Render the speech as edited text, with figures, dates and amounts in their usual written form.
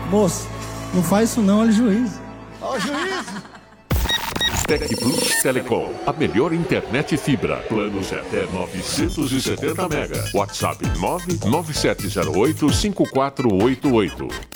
Moço, não faz isso não, olha o juiz. Ó, juiz! Tec Plus Telecom, a melhor internet fibra. Planos até 970 mega. WhatsApp 997085488.